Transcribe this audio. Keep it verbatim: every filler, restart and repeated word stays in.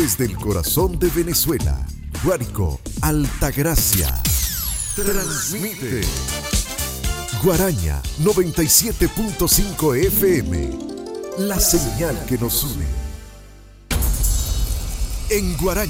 Desde el corazón de Venezuela, Guárico, Altagracia. Transmite Guaraña noventa y siete punto cinco F M, la señal que nos une. En Guaraña